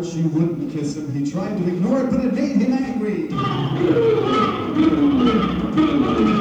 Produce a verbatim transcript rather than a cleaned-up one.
George she wouldn't kiss him. He tried to ignore it, but it made him angry.